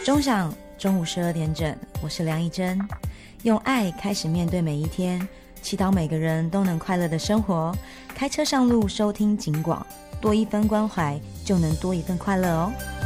钟响中午12点整，我是梁一珍，用爱开始面对每一天，祈祷每个人都能快乐的生活。开车上路收听警广，多一分关怀就能多一份快乐哦。